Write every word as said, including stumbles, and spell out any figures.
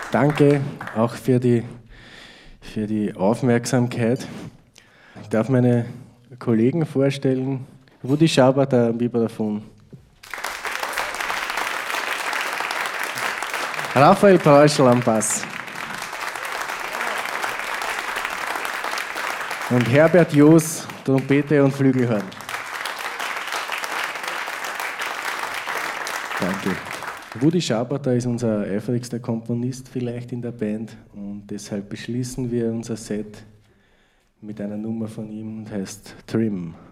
Danke auch für die, für die Aufmerksamkeit. Ich darf meine Kollegen vorstellen. Rudi Schabert am Vibraphon. Raphael Preuschel am Bass. Und Herbert Joos, Trompete und Flügelhorn. Danke. Rudi Schaberter ist unser eifrigster Komponist vielleicht in der Band und deshalb beschließen wir unser Set mit einer Nummer von ihm und heißt Trim.